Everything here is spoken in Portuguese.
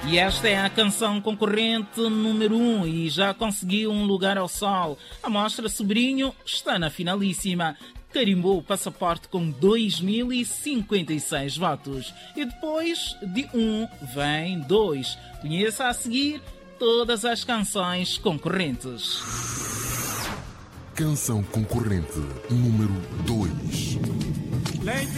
E esta é a canção concorrente número 1 e já conseguiu um lugar ao sol. A mostra Sobrinho está na finalíssima. Carimbou o passaporte com 2056 votos. E depois de 1 vem 2. Conheça a seguir todas as canções concorrentes. Canção concorrente número 2.